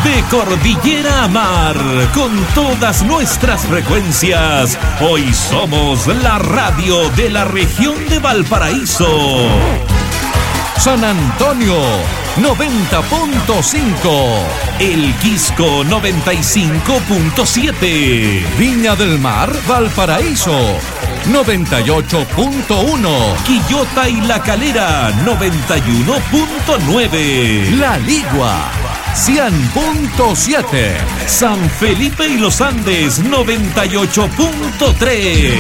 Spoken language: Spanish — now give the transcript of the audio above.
De cordillera a mar, con todas nuestras frecuencias, hoy somos la radio de la región de Valparaíso. San Antonio 90.5, El Quisco 95.7, Viña del Mar, Valparaíso 98.1, Quillota y La Calera 91.9, La Ligua 100.7, San Felipe y Los Andes 98.3.